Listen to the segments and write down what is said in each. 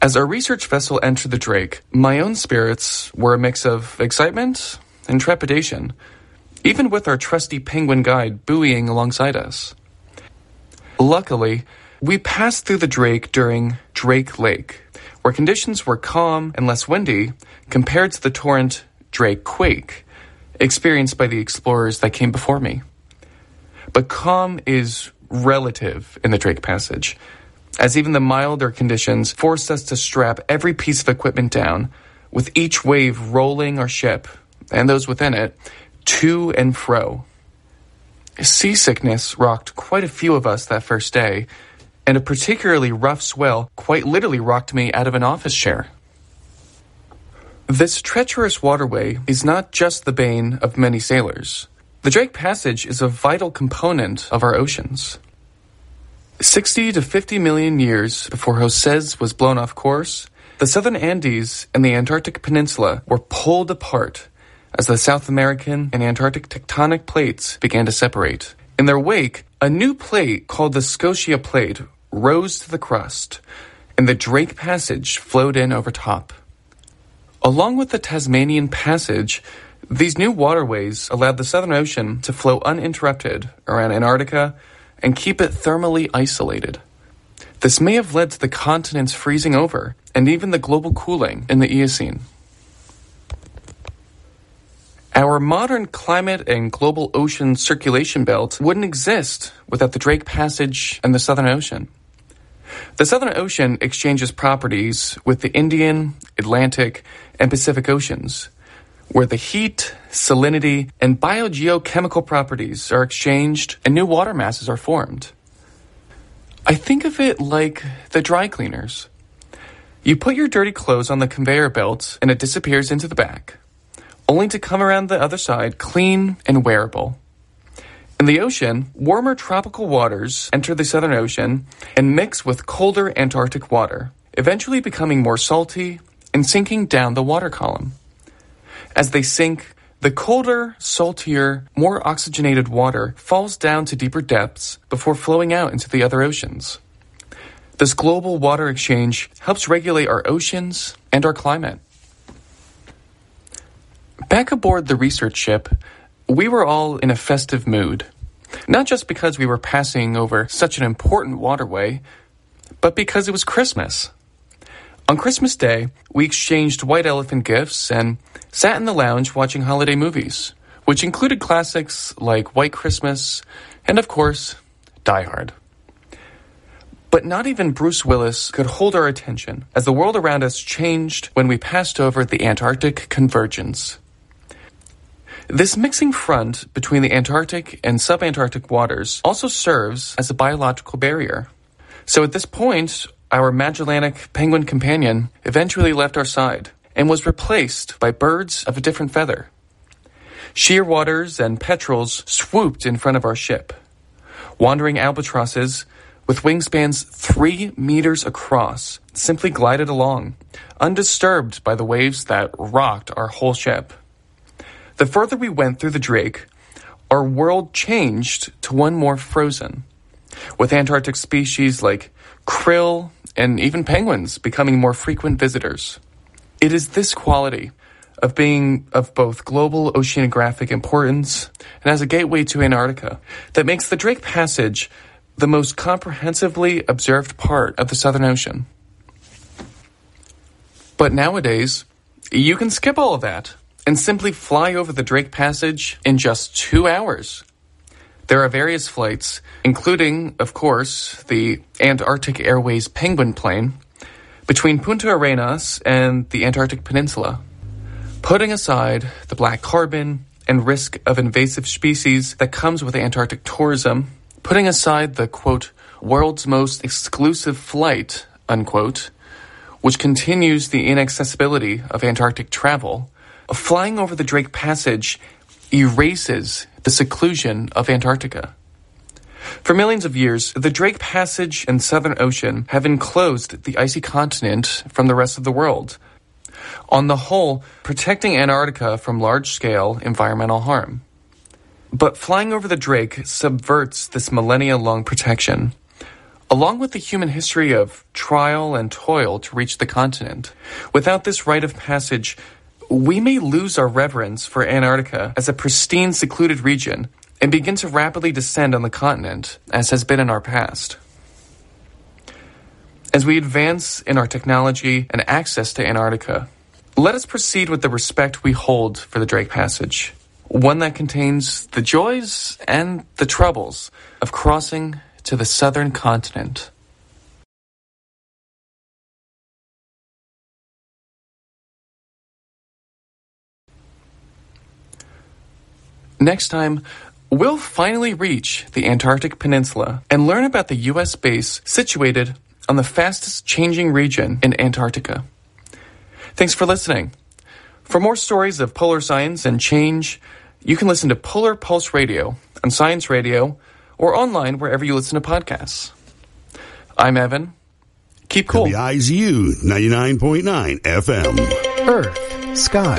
As our research vessel entered the Drake, my own spirits were a mix of excitement and trepidation, even with our trusty penguin guide buoying alongside us. Luckily, we passed through the Drake during Drake Lake, where conditions were calm and less windy compared to the torrent Drake Quake, experienced by the explorers that came before me. But calm is relative in the Drake Passage, as even the milder conditions forced us to strap every piece of equipment down, with each wave rolling our ship, and those within it, to and fro. Seasickness rocked quite a few of us that first day, and a particularly rough swell quite literally rocked me out of an office chair. This treacherous waterway is not just the bane of many sailors. The Drake Passage is a vital component of our oceans. 60 to 50 million years before José was blown off course, the southern Andes and the Antarctic Peninsula were pulled apart as the South American and Antarctic tectonic plates began to separate. In their wake, a new plate called the Scotia Plate rose to the crust, and the Drake Passage flowed in over top. Along with the Tasmanian Passage, these new waterways allowed the Southern Ocean to flow uninterrupted around Antarctica and keep it thermally isolated. This may have led to the continents freezing over and even the global cooling in the Eocene. Our modern climate and global ocean circulation belt wouldn't exist without the Drake Passage and the Southern Ocean. The Southern Ocean exchanges properties with the Indian, Atlantic, and Pacific Oceans, where the heat, salinity, and biogeochemical properties are exchanged and new water masses are formed. I think of it like the dry cleaners. You put your dirty clothes on the conveyor belt and it disappears into the back, only to come around the other side clean and wearable. In the ocean, warmer tropical waters enter the Southern Ocean and mix with colder Antarctic water, eventually becoming more salty and sinking down the water column. As they sink, the colder, saltier, more oxygenated water falls down to deeper depths before flowing out into the other oceans. This global water exchange helps regulate our oceans and our climate. Back aboard the research ship, we were all in a festive mood, not just because we were passing over such an important waterway, but because it was Christmas. On Christmas Day, we exchanged white elephant gifts and sat in the lounge watching holiday movies, which included classics like White Christmas and, of course, Die Hard. But not even Bruce Willis could hold our attention as the world around us changed when we passed over the Antarctic Convergence. This mixing front between the Antarctic and subantarctic waters also serves as a biological barrier. So at this point, our Magellanic penguin companion eventually left our side and was replaced by birds of a different feather. Shearwaters and petrels swooped in front of our ship. Wandering albatrosses with wingspans 3 meters across simply glided along, undisturbed by the waves that rocked our whole ship. The further we went through the Drake, our world changed to one more frozen, with Antarctic species like krill and even penguins becoming more frequent visitors. It is this quality of being of both global oceanographic importance and as a gateway to Antarctica that makes the Drake Passage the most comprehensively observed part of the Southern Ocean. But nowadays, you can skip all of that and simply fly over the Drake Passage in just 2 hours. There are various flights, including, of course, the Antarctic Airways Penguin plane, between Punta Arenas and the Antarctic Peninsula. Putting aside the black carbon and risk of invasive species that comes with Antarctic tourism, putting aside the, quote, world's most exclusive flight, unquote, which continues the inaccessibility of Antarctic travel, flying over the Drake Passage erases the seclusion of Antarctica. For millions of years, the Drake Passage and Southern Ocean have enclosed the icy continent from the rest of the world, on the whole, protecting Antarctica from large-scale environmental harm. But flying over the Drake subverts this millennia-long protection, along with the human history of trial and toil to reach the continent. Without this rite of passage, we may lose our reverence for Antarctica as a pristine, secluded region and begin to rapidly descend on the continent, as has been in our past. As we advance in our technology and access to Antarctica, let us proceed with the respect we hold for the Drake Passage, one that contains the joys and the troubles of crossing to the southern continent. Next time, we'll finally reach the Antarctic Peninsula and learn about the U.S. base situated on the fastest changing region in Antarctica. Thanks for listening. For more stories of polar science and change, you can listen to Polar Pulse Radio on Science Radio or online wherever you listen to podcasts. I'm Evan. Keep cool. WIZU 99.9 FM. Earth,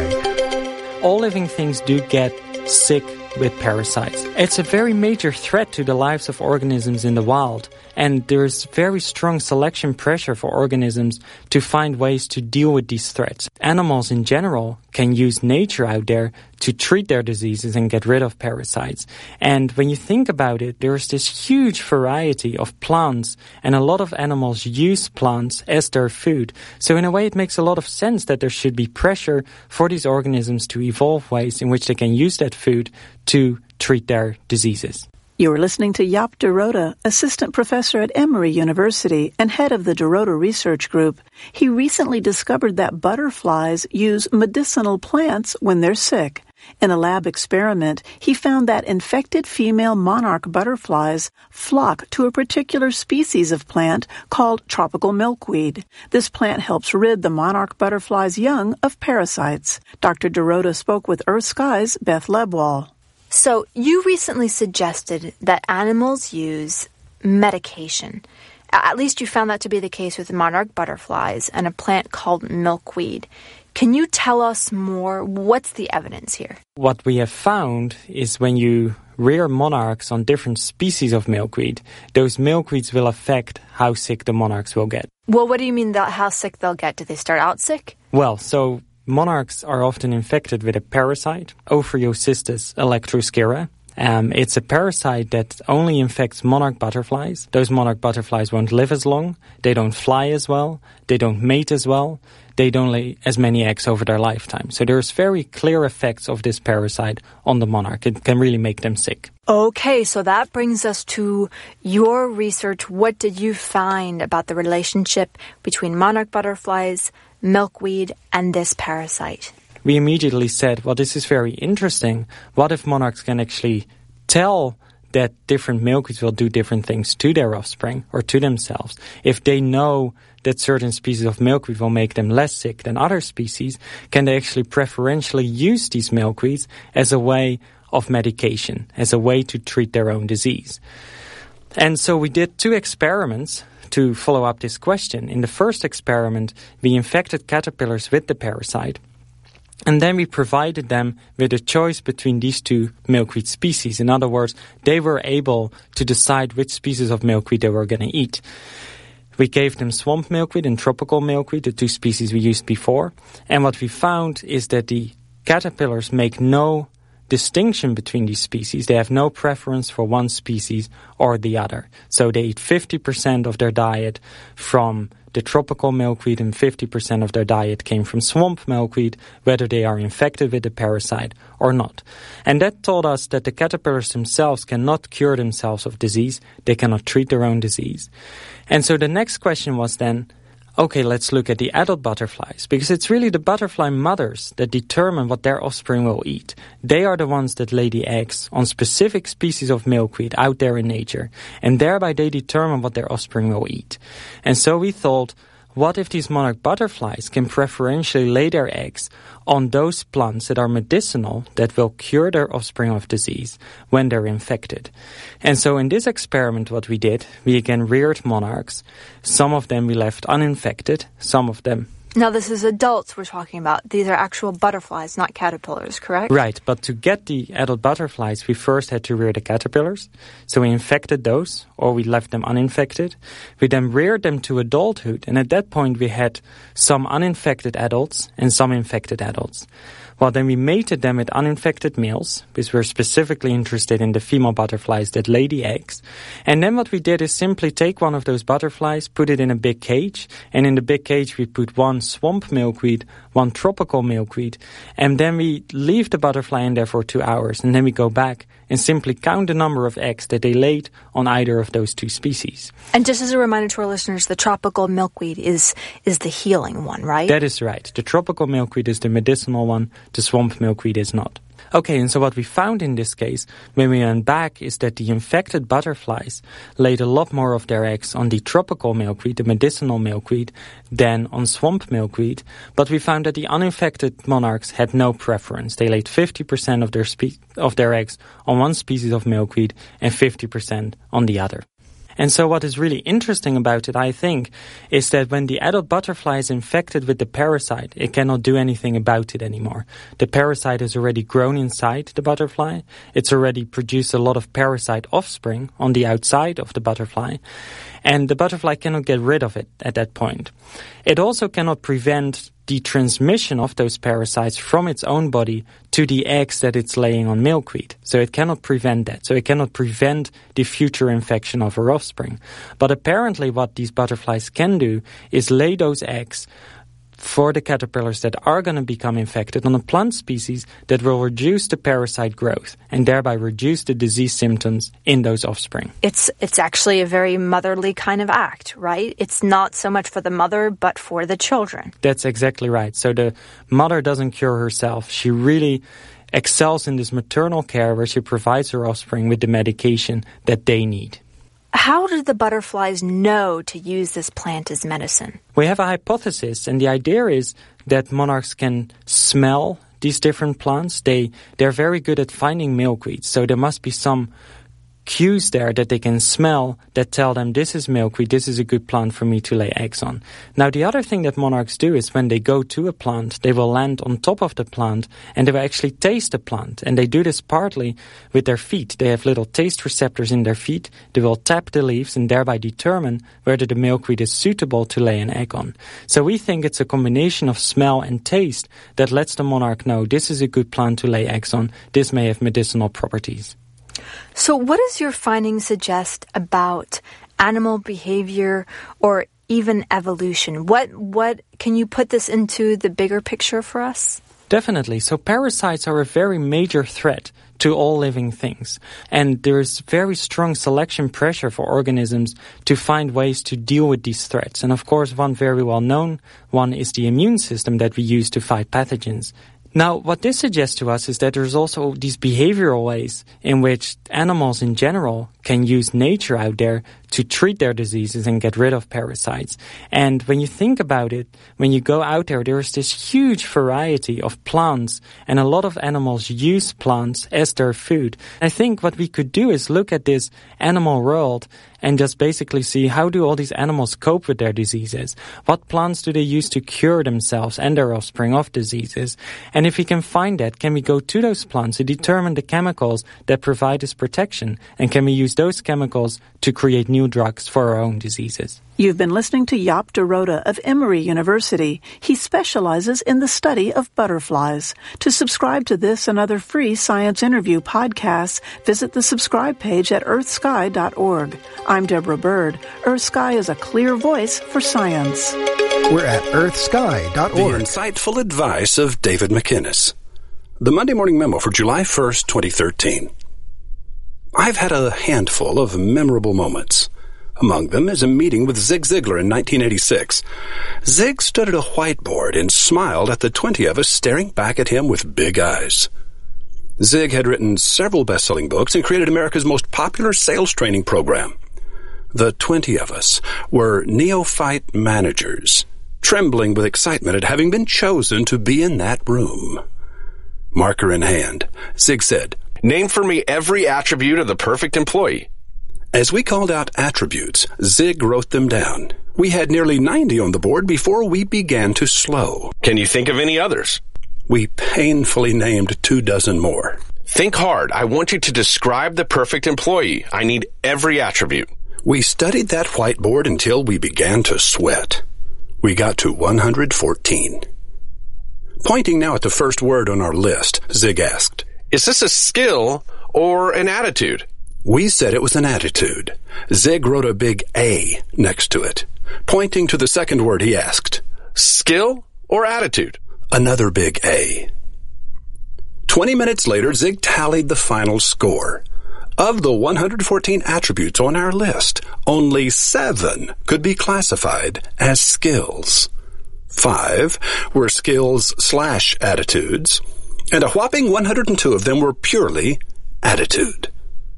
sky. All living things do get sick with parasites. It's a very major threat to the lives of organisms in the wild, and there's very strong selection pressure for organisms to find ways to deal with these threats. Animals in general can use nature out there to treat their diseases and get rid of parasites. And when you think about it, there's this huge variety of plants, and a lot of animals use plants as their food. So in a way, it makes a lot of sense that there should be pressure for these organisms to evolve ways in which they can use that food to treat their diseases. You are listening to Jaap de Rode, assistant professor at Emory University and head of the de Rode Research Group. He recently discovered that butterflies use medicinal plants when they're sick. In a lab experiment, he found that infected female monarch butterflies flock to a particular species of plant called tropical milkweed. This plant helps rid the monarch butterfly's young of parasites. Dr. de Rode spoke with Earth Sky's Beth Lebwall. So you recently suggested that animals use medication. At least you found that to be the case with monarch butterflies and a plant called milkweed. Can you tell us more? What's the evidence here? What we have found is when you rear monarchs on different species of milkweed, those milkweeds will affect how sick the monarchs will get. Well, what do you mean how sick they'll get? Do they start out sick? Well, so monarchs are often infected with a parasite, Ophriocistus electroscira. It's a parasite that only infects monarch butterflies. Those monarch butterflies won't live as long, they don't fly as well, they don't mate as well, they don't lay as many eggs over their lifetime. So there's very clear effects of this parasite on the monarch. It can really make them sick. Okay, so that brings us to your research. What did you find about the relationship between monarch butterflies, milkweed, and this parasite? We immediately said, well, this is very interesting. What if monarchs can actually tell that different milkweeds will do different things to their offspring or to themselves? If they know that certain species of milkweed will make them less sick than other species, can they actually preferentially use these milkweeds as a way of medication, as a way to treat their own disease? And so we did 2 experiments to follow up this question. In the first experiment, we infected caterpillars with the parasite, and then we provided them with a choice between these 2 milkweed species. In other words, they were able to decide which species of milkweed they were going to eat. We gave them swamp milkweed and tropical milkweed, the 2 species we used before. And what we found is that the caterpillars make no distinction between these species. They have no preference for one species or the other. So they eat 50% of their diet from the tropical milkweed and 50% of their diet came from swamp milkweed, whether they are infected with the parasite or not. And that told us that the caterpillars themselves cannot cure themselves of disease. They cannot treat their own disease. And so the next question was then, okay, let's look at the adult butterflies, because it's really the butterfly mothers that determine what their offspring will eat. They are the ones that lay the eggs on specific species of milkweed out there in nature, and thereby they determine what their offspring will eat. And so we thought, what if these monarch butterflies can preferentially lay their eggs on those plants that are medicinal, that will cure their offspring of disease when they're infected? And so in this experiment, what we did, we again reared monarchs. Some of them we left uninfected, some of them... Now this is adults we're talking about. These are actual butterflies, not caterpillars, correct? Right, but to get the adult butterflies, we first had to rear the caterpillars. So we infected those, or we left them uninfected. We then reared them to adulthood, and at that point we had some uninfected adults and some infected adults. Well, then we mated them with uninfected males, because we're specifically interested in the female butterflies that lay the eggs. And then what we did is simply take one of those butterflies, put it in a big cage, and in the big cage we put one swamp milkweed, one tropical milkweed, and then we leave the butterfly in there for 2 hours, and then we go back and simply count the number of eggs that they laid on either of those two species. And just as a reminder to our listeners, the tropical milkweed is the healing one, right? That is right. The tropical milkweed is the medicinal one. The swamp milkweed is not. Okay, and so what we found in this case, when we went back, is that the infected butterflies laid a lot more of their eggs on the tropical milkweed, the medicinal milkweed, than on swamp milkweed. But we found that the uninfected monarchs had no preference. They laid 50% of their eggs on one species of milkweed and 50% on the other. And so what is really interesting about it, I think, is that when the adult butterfly is infected with the parasite, it cannot do anything about it anymore. The parasite has already grown inside the butterfly. It's already produced a lot of parasite offspring on the outside of the butterfly. And the butterfly cannot get rid of it at that point. It also cannot prevent the transmission of those parasites from its own body to the eggs that it's laying on milkweed. So it cannot prevent that. So it cannot prevent the future infection of her offspring. But apparently what these butterflies can do is lay those eggs for the caterpillars that are going to become infected on a plant species that will reduce the parasite growth and thereby reduce the disease symptoms in those offspring. It's actually a very motherly kind of act, right? It's not so much for the mother, but for the children. That's exactly right. So the mother doesn't cure herself. She really excels in this maternal care where she provides her offspring with the medication that they need. How do the butterflies know to use this plant as medicine? We have a hypothesis, and the idea is that monarchs can smell these different plants. They're very good at finding milkweed, so there must be some cues there that they can smell that tell them this is milkweed, this is a good plant for me to lay eggs on. Now, the other thing that monarchs do is when they go to a plant, they will land on top of the plant and they will actually taste the plant. And they do this partly with their feet. They have little taste receptors in their feet. They will tap the leaves and thereby determine whether the milkweed is suitable to lay an egg on. So we think it's a combination of smell and taste that lets the monarch know this is a good plant to lay eggs on. This may have medicinal properties. So what does your findings suggest about animal behavior or even evolution? What can you put this into the bigger picture for us? Definitely. So parasites are a very major threat to all living things. And there is very strong selection pressure for organisms to find ways to deal with these threats. And of course, one very well known one is the immune system that we use to fight pathogens. Now, what this suggests to us is that there's also these behavioral ways in which animals in general can use nature out there to treat their diseases and get rid of parasites. And when you think about it, when you go out there, there is this huge variety of plants, and a lot of animals use plants as their food. I think what we could do is look at this animal world and just basically see how do all these animals cope with their diseases? What plants do they use to cure themselves and their offspring of diseases? And if we can find that, can we go to those plants to determine the chemicals that provide this protection? And can we use those chemicals to create new drugs for our own diseases? You've been listening to Jaap de Rode of Emory University. He specializes in the study of butterflies. To subscribe to this and other free science interview podcasts, visit the subscribe page at earthsky.org. I'm Deborah Bird. EarthSky is a clear voice for science. We're at earthsky.org. The insightful advice of David McInnes. The Monday Morning Memo for July 1st, 2013. I've had a handful of memorable moments. Among them is a meeting with Zig Ziglar in 1986. Zig stood at a whiteboard and smiled at the 20 of us staring back at him with big eyes. Zig had written several best-selling books and created America's most popular sales training program. The 20 of us were neophyte managers, trembling with excitement at having been chosen to be in that room. Marker in hand, Zig said, "Name for me every attribute of the perfect employee." As we called out attributes, Zig wrote them down. We had nearly 90 on the board before we began to slow. Can you think of any others? We painfully named 24 more. Think hard. I want you to describe the perfect employee. I need every attribute. We studied that whiteboard until we began to sweat. We got to 114. Pointing now at the first word on our list, Zig asked, Is this a skill or an attitude? We said it was an attitude. Zig wrote a big A next to it. Pointing to the second word, he asked, Skill or attitude? Another big A. 20 minutes later, Zig tallied the final score. Of the 114 attributes on our list, only 7 could be classified as skills. 5 were skills/attitudes, and a whopping 102 of them were purely attitude.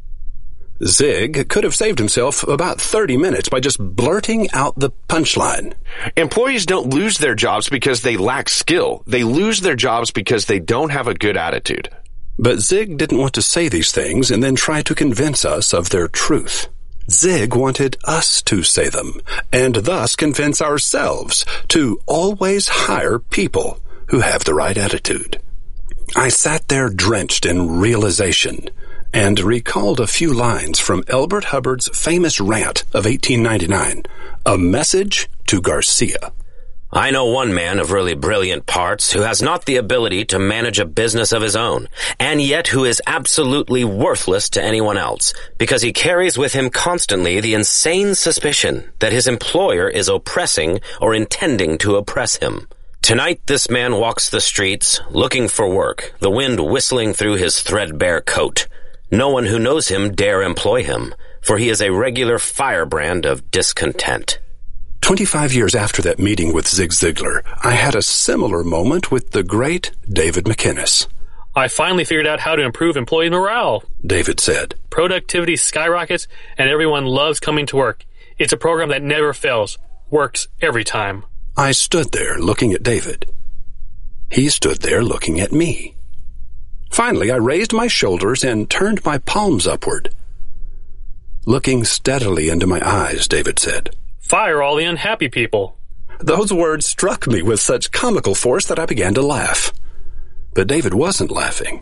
Zig could have saved himself about 30 minutes by just blurting out the punchline. Employees don't lose their jobs because they lack skill. They lose their jobs because they don't have a good attitude. But Zig didn't want to say these things and then try to convince us of their truth. Zig wanted us to say them, and thus convince ourselves to always hire people who have the right attitude. I sat there drenched in realization and recalled a few lines from Elbert Hubbard's famous rant of 1899, A Message to Garcia. I know one man of really brilliant parts who has not the ability to manage a business of his own, and yet who is absolutely worthless to anyone else, because he carries with him constantly the insane suspicion that his employer is oppressing or intending to oppress him. Tonight this man walks the streets, looking for work, the wind whistling through his threadbare coat. No one who knows him dare employ him, for he is a regular firebrand of discontent. 25 years after that meeting with Zig Ziglar, I had a similar moment with the great David McInnes. I finally figured out how to improve employee morale, David said. Productivity skyrockets, and everyone loves coming to work. It's a program that never fails, works every time. I stood there looking at David. He stood there looking at me. Finally, I raised my shoulders and turned my palms upward. Looking steadily into my eyes, David said, Fire all the unhappy people. Those words struck me with such comical force that I began to laugh. But David wasn't laughing.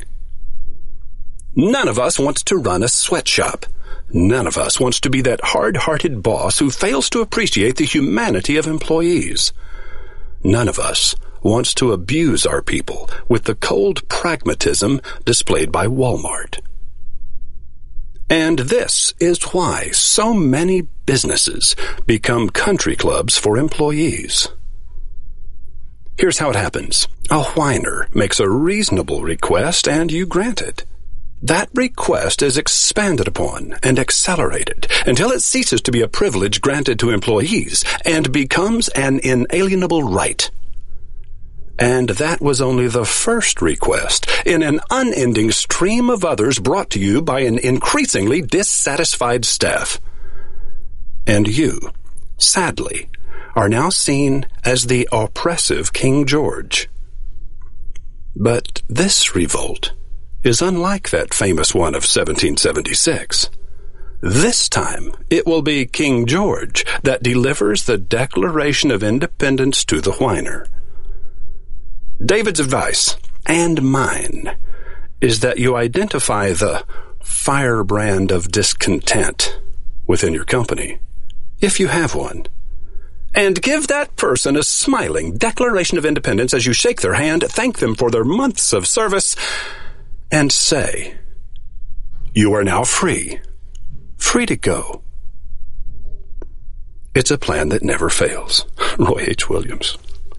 None of us wants to run a sweatshop. None of us wants to be that hard-hearted boss who fails to appreciate the humanity of employees. None of us wants to abuse our people with the cold pragmatism displayed by Walmart. And this is why so many businesses become country clubs for employees. Here's how it happens. A whiner makes a reasonable request and you grant it. That request is expanded upon and accelerated until it ceases to be a privilege granted to employees and becomes an inalienable right. And that was only the first request in an unending stream of others brought to you by an increasingly dissatisfied staff. And you, sadly, are now seen as the oppressive King George. But this revolt is unlike that famous one of 1776. This time, it will be King George that delivers the Declaration of Independence to the whiner. David's advice, and mine, is that you identify the firebrand of discontent within your company, if you have one, and give that person a smiling Declaration of Independence as you shake their hand, thank them for their months of service, and say, you are now free to go. It's a plan that never fails. Roy H. Williams.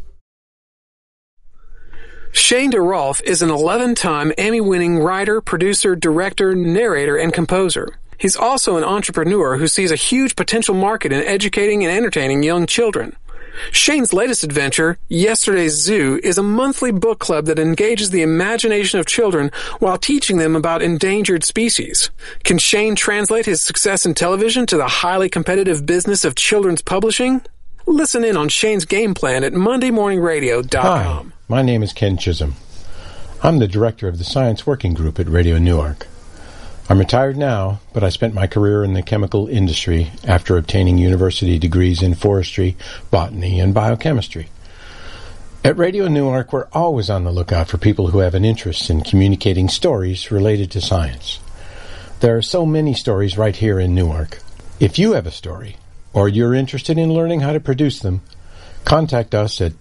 Shane DeRolf is an 11-time Emmy-winning writer, producer, director, narrator, and composer. He's also an entrepreneur who sees a huge potential market in educating and entertaining young children. Shane's latest adventure, Yesterday's Zoo, is a monthly book club that engages the imagination of children while teaching them about endangered species. Can Shane translate his success in television to the highly competitive business of children's publishing? Listen in on Shane's game plan at MondayMorningRadio.com. Hi, my name is Ken Chisholm. I'm the director of the Science Working Group at Radio Newark. I'm retired now, but I spent my career in the chemical industry after obtaining university degrees in forestry, botany, and biochemistry. At Radio Newark, we're always on the lookout for people who have an interest in communicating stories related to science. There are so many stories right here in Newark. If you have a story, or you're interested in learning how to produce them, contact us at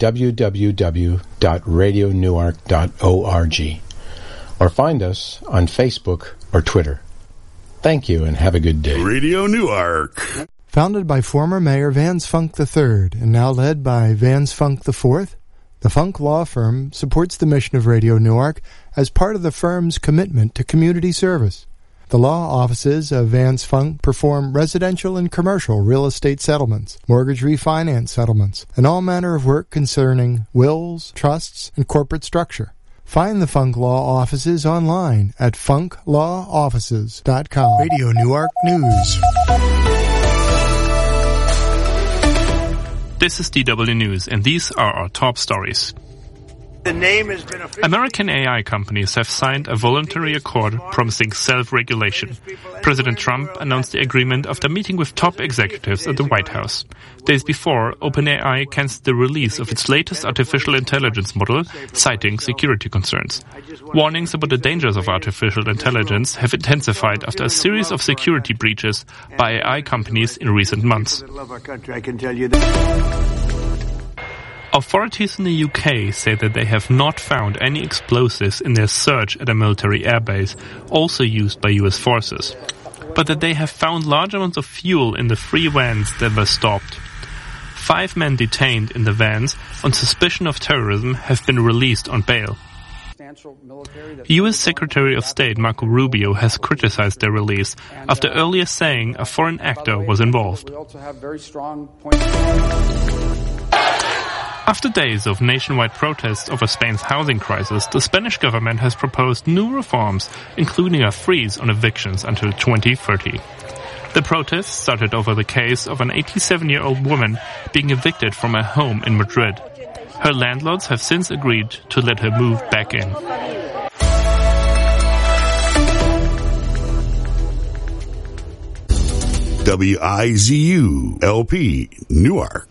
www.radionewark.org or find us on Facebook or Twitter. Thank you and have a good day. Radio Newark. Founded by former Mayor Vance Funk III and now led by Vance Funk IV, the Funk Law Firm supports the mission of Radio Newark as part of the firm's commitment to community service. The law offices of Vance Funk perform residential and commercial real estate settlements, mortgage refinance settlements, and all manner of work concerning wills, trusts, and corporate structure. Find the Funk Law offices online at funklawoffices.com. Radio Newark News. This is DW News, and these are our top stories. The name has been American AI companies have signed a voluntary accord promising self-regulation. President Trump announced the agreement after meeting with top executives at the White House. Days before, OpenAI canceled the release of its latest artificial intelligence model, citing security concerns. Warnings about the dangers of artificial intelligence have intensified after a series of security breaches by AI companies in recent months. Authorities in the UK say that they have not found any explosives in their search at a military airbase, also used by US forces, but that they have found large amounts of fuel in the 3 vans that were stopped. 5 men detained in the vans on suspicion of terrorism have been released on bail. US Secretary of State Marco Rubio has criticized their release after earlier saying a foreign actor was involved. After days of nationwide protests over Spain's housing crisis, the Spanish government has proposed new reforms, including a freeze on evictions until 2030. The protests started over the case of an 87-year-old woman being evicted from her home in Madrid. Her landlords have since agreed to let her move back in. WIZU-LP, Newark.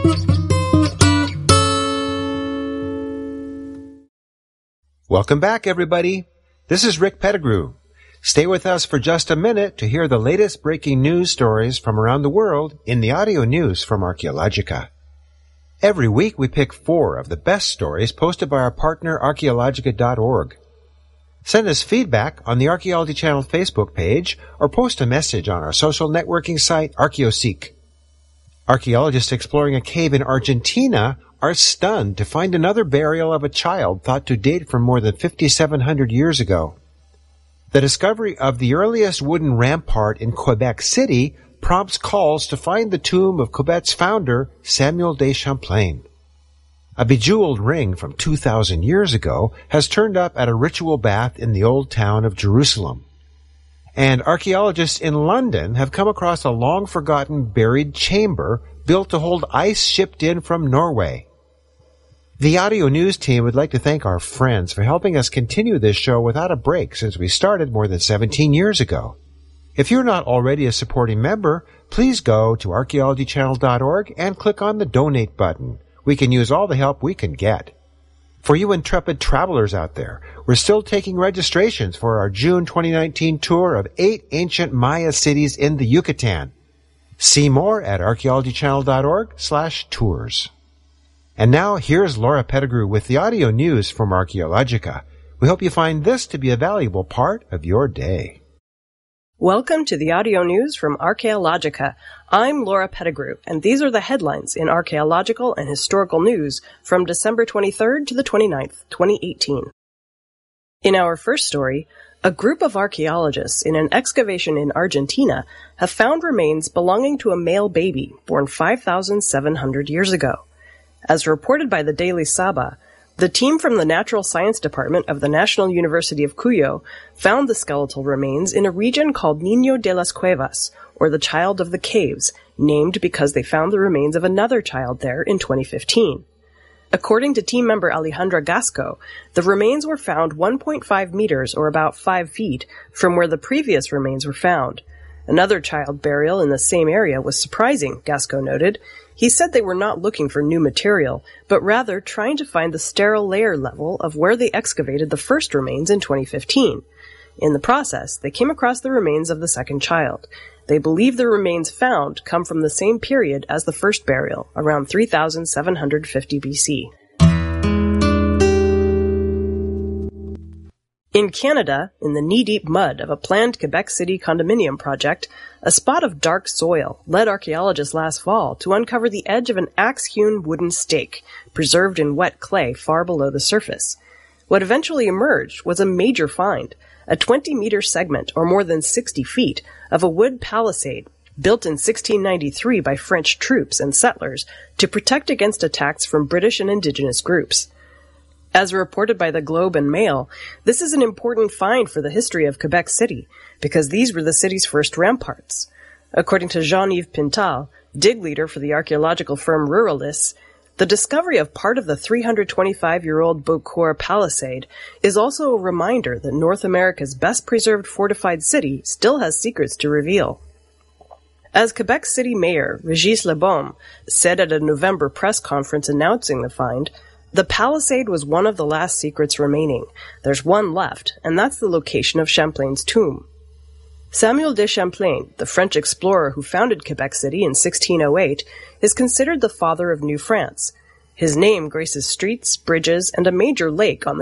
Welcome back, everybody. This is Rick Pettigrew. Stay with us for just a minute to hear the latest breaking news stories from around the world in the audio news from Archaeologica. Every week we pick 4 of the best stories posted by our partner Archaeologica.org. Send us feedback on the Archaeology Channel Facebook page or post a message on our social networking site ArchaeoSeek. Archaeologists exploring a cave in Argentina are stunned to find another burial of a child thought to date from more than 5,700 years ago. The discovery of the earliest wooden rampart in Quebec City prompts calls to find the tomb of Quebec's founder, Samuel de Champlain. A bejeweled ring from 2,000 years ago has turned up at a ritual bath in the old town of Jerusalem. And archaeologists in London have come across a long-forgotten buried chamber built to hold ice shipped in from Norway. The audio news team would like to thank our friends for helping us continue this show without a break since we started more than 17 years ago. If you're not already a supporting member, please go to archaeologychannel.org and click on the donate button. We can use all the help we can get. For you intrepid travelers out there, we're still taking registrations for our June 2019 tour of 8 ancient Maya cities in the Yucatan. See more at archaeologychannel.org/tours. And now, here's Laura Pettigrew with the audio news from Archaeologica. We hope you find this to be a valuable part of your day. Welcome to the audio news from Archaeologica. I'm Laura Pettigrew, and these are the headlines in archaeological and historical news from December 23rd to the 29th, 2018. In our first story, a group of archaeologists in an excavation in Argentina have found remains belonging to a male baby born 5,700 years ago. As reported by the Daily Saba, the team from the Natural Science Department of the National University of Cuyo found the skeletal remains in a region called Niño de las Cuevas, or the Child of the Caves, named because they found the remains of another child there in 2015. According to team member Alejandra Gasco, the remains were found 1.5 meters, or about 5 feet, from where the previous remains were found. Another child burial in the same area was surprising, Gasco noted. He said they were not looking for new material, but rather trying to find the sterile layer level of where they excavated the first remains in 2015. In the process, they came across the remains of the second child. They believe the remains found come from the same period as the first burial, around 3750 BC. In Canada, in the knee-deep mud of a planned Quebec City condominium project, a spot of dark soil led archaeologists last fall to uncover the edge of an axe-hewn wooden stake, preserved in wet clay far below the surface. What eventually emerged was a major find, a 20-meter segment, or more than 60 feet, of a wood palisade built in 1693 by French troops and settlers to protect against attacks from British and Indigenous groups. As reported by the Globe and Mail, this is an important find for the history of Quebec City, because these were the city's first ramparts. According to Jean-Yves Pintal, dig leader for the archaeological firm Ruralists, the discovery of part of the 325-year-old Beaucourt Palisade is also a reminder that North America's best-preserved fortified city still has secrets to reveal. As Quebec City Mayor Régis Lebaume said at a November press conference announcing the find, the palisade was one of the last secrets remaining. There's one left, and that's the location of Champlain's tomb. Samuel de Champlain, the French explorer who founded Quebec City in 1608, is considered the father of New France. His name graces streets, bridges, and a major lake on the